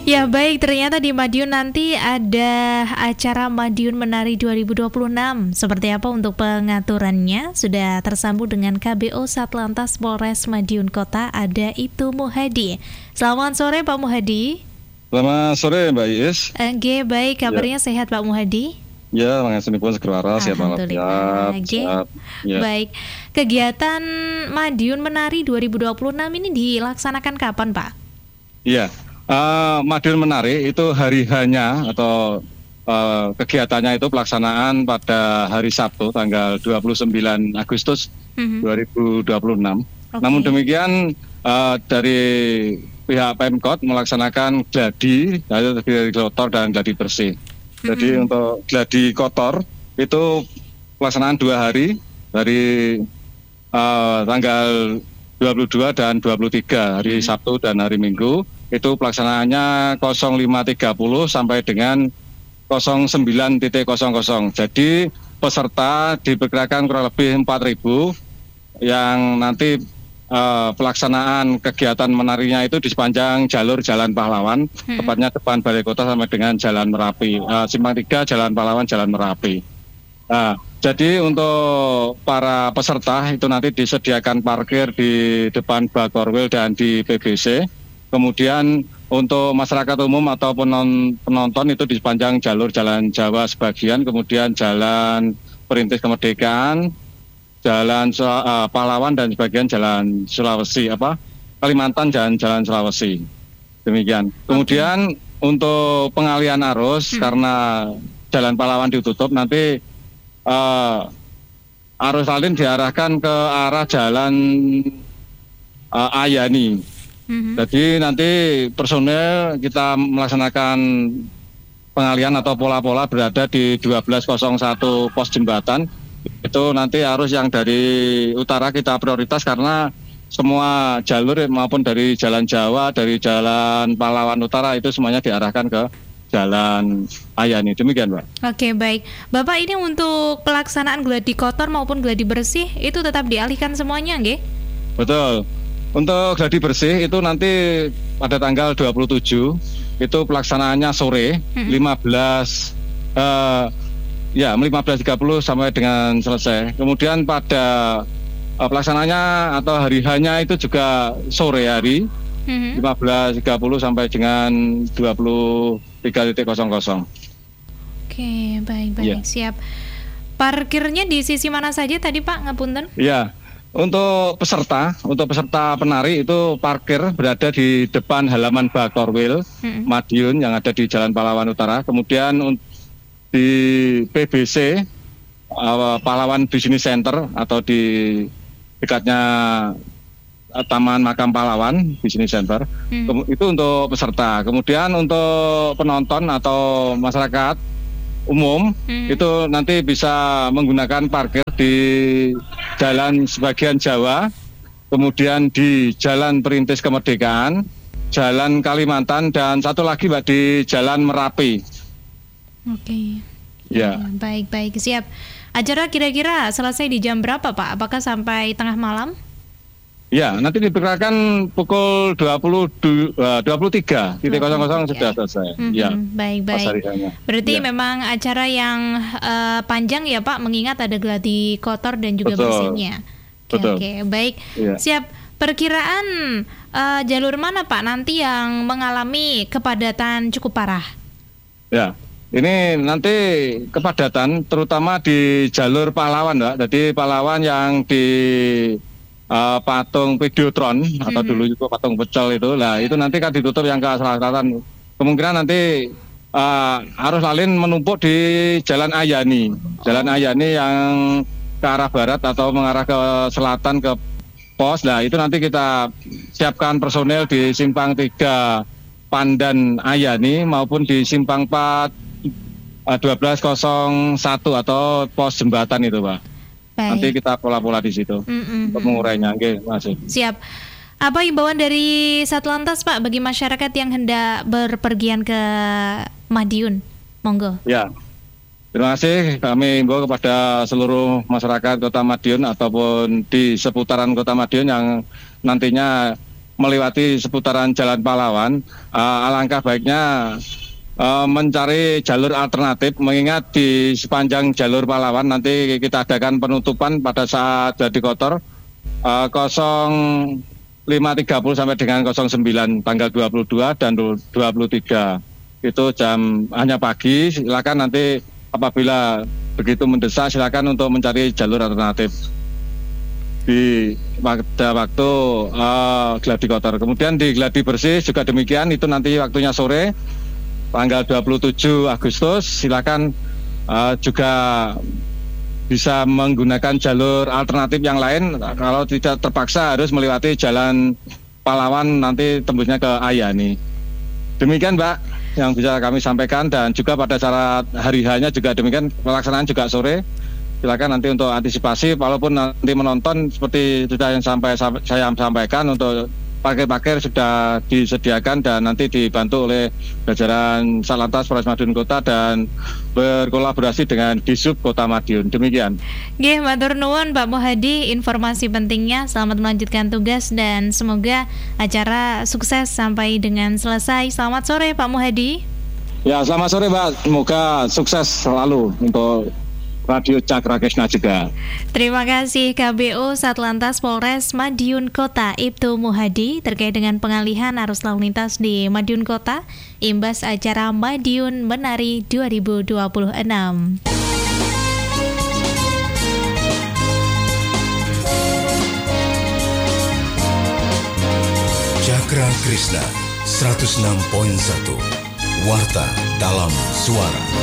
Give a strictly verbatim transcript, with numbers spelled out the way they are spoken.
Ya baik, ternyata di Madiun nanti ada acara Madiun Menari dua ribu dua puluh enam. Seperti apa untuk pengaturannya? Sudah tersambung dengan K B O Satlantas Polres Madiun Kota, ada Ibtu Muhadi. Selamat sore Pak Muhadi. Selamat sore Mbak Iis. Oke, baik, kabarnya ya. Sehat Pak Muhadi? Ya, mengasih pun segera sehat Alhamdulillah. walafiat. Ya. Baik, kegiatan Madiun Menari dua ribu dua puluh enam ini dilaksanakan kapan Pak? Iya. Uh, Madiun Menari itu hari hanya atau uh, kegiatannya itu pelaksanaan pada hari Sabtu tanggal dua puluh sembilan Agustus mm-hmm. dua ribu dua puluh enam. Okay. Namun demikian uh, dari pihak Pemkot melaksanakan gladi, gladi kotor dan gladi bersih. Mm-hmm. Jadi untuk gladi kotor itu pelaksanaan dua hari dari uh, tanggal dua puluh dua dan dua puluh tiga hari mm-hmm. Sabtu dan hari Minggu. Itu pelaksanaannya nol lima tiga puluh sampai dengan nol sembilan nol nol. Jadi peserta diperkirakan kurang lebih empat ribu yang nanti uh, pelaksanaan kegiatan menarinya itu di sepanjang jalur Jalan Pahlawan, hmm. tepatnya depan Balai Kota sampai dengan Jalan Merapi, uh, Simpang tiga Jalan Pahlawan, Jalan Merapi. Nah, jadi untuk para peserta itu nanti disediakan parkir di depan Bakorwil dan di P B C. Kemudian untuk masyarakat umum atau penonton itu di sepanjang jalur Jalan Jawa sebagian, kemudian Jalan Perintis Kemerdekaan, Jalan uh, Pahlawan dan sebagian Jalan Sulawesi, apa Kalimantan dan Jalan Sulawesi. Demikian. Kemudian okay. untuk pengalian arus hmm. karena Jalan Pahlawan ditutup, nanti uh, arus lain diarahkan ke arah Jalan uh, Ayani. Mm-hmm. Jadi nanti personel kita melaksanakan pengalian atau pola-pola berada di dua belas nol satu pos jembatan. Itu nanti arus yang dari utara kita prioritas karena semua jalur maupun dari Jalan Jawa, dari Jalan Pahlawan Utara itu semuanya diarahkan ke Jalan Ayani. Demikian Pak. Oke, baik. Bapak, ini untuk pelaksanaan gladi kotor maupun gladi bersih itu tetap dialihkan semuanya nggih? Betul. Untuk gladi bersih itu nanti pada tanggal dua puluh tujuh itu pelaksanaannya sore hmm. lima belas uh, ya lima belas tiga puluh sampai dengan selesai. Kemudian pada uh, pelaksananya atau hari hanya itu juga sore hari hmm. lima belas tiga puluh sampai dengan dua puluh tiga nol nol. Oke, baik-baik, ya. Siap. Parkirnya di sisi mana saja tadi Pak, ngapunten? Iya. Untuk peserta, untuk peserta penari itu parkir berada di depan halaman Bakorwil hmm. Madiun yang ada di Jalan Pahlawan Utara. Kemudian di P B C uh, Pahlawan Business Center atau di dekatnya uh, Taman Makam Pahlawan Business Center. Hmm. Itu untuk peserta. Kemudian untuk penonton atau masyarakat umum hmm. itu nanti bisa menggunakan parkir di Jalan sebagian Jawa, kemudian di Jalan Perintis Kemerdekaan, Jalan Kalimantan, dan satu lagi Mbak di Jalan Merapi. Oke. Ya. Ya, baik-baik, siap. Acara kira-kira selesai di jam berapa Pak? Apakah sampai tengah malam? Ya, nanti diperkirakan pukul dua puluh tiga nol nol sudah selesai. Mm-hmm. Ya. Baik-baik. Berarti ya. Memang acara yang uh, panjang ya Pak, mengingat ada gladi kotor dan juga Betul. bersihnya. Oke, Betul. Oke, baik. Ya. Siap. Perkiraan uh, jalur mana Pak nanti yang mengalami kepadatan cukup parah? Ya. Ini nanti kepadatan terutama di jalur Pahlawan, Mbak. Jadi Pahlawan yang di Uh, patung Videotron mm-hmm. atau dulu juga patung pecel itu, lah itu nanti kan ditutup yang ke selatan. Kemungkinan nanti uh, arus lain menumpuk di Jalan Ayani, Jalan Ayani yang ke arah barat atau mengarah ke selatan ke pos. Nah itu nanti kita siapkan personel di Simpang tiga Pandan Ayani maupun di Simpang empat uh, dua belas nol satu atau pos jembatan itu Pak. Baik. Nanti kita pola-pola di situ mm-hmm. untuk mengurainya, oke, masih. Siap. Apa imbauan dari Satlantas Pak bagi masyarakat yang hendak berpergian ke Madiun? Monggo. Ya, terima kasih. Kami imbau kepada seluruh masyarakat Kota Madiun ataupun di seputaran Kota Madiun yang nantinya melewati seputaran Jalan Pahlawan, uh, alangkah baiknya uh, mencari jalur alternatif, mengingat di sepanjang jalur Pahlawan nanti kita adakan penutupan pada saat Gladi Kotor uh, lima tiga puluh sampai dengan nol sembilan tanggal dua puluh dua dan dua puluh tiga. Itu jam hanya pagi, silakan nanti apabila begitu mendesak silakan untuk mencari jalur alternatif di pada waktu uh, Gladi Kotor. Kemudian di Gladi Bersih juga demikian, itu nanti waktunya sore tanggal dua puluh tujuh Agustus, silakan uh, juga bisa menggunakan jalur alternatif yang lain. Kalau tidak terpaksa harus melewati Jalan Pahlawan nanti tembusnya ke Ayani. Demikian Mbak yang bisa kami sampaikan, dan juga pada syarat hari H-nya juga demikian, pelaksanaan juga sore. Silakan nanti untuk antisipasi, walaupun nanti menonton seperti sudah yang sampai saya sampaikan, untuk parkir-parkir sudah disediakan dan nanti dibantu oleh jajaran Satlantas Polres Madiun Kota dan berkolaborasi dengan Disub Kota Madiun. Demikian. Nggih, matur nuwun Pak Muhadi informasi pentingnya. Selamat melanjutkan tugas dan semoga acara sukses sampai dengan selesai. Selamat sore Pak Muhadi. Ya, selamat sore Mbak. Semoga sukses selalu untuk Radio Cakra Kesna juga. Terima kasih K B O Satlantas Polres Madiun Kota Ibtu Muhadi terkait dengan pengalihan arus lalu lintas di Madiun Kota imbas acara Madiun Menari dua ribu dua puluh enam. Cakra Krishna seratus enam koma satu Warta dalam Suara.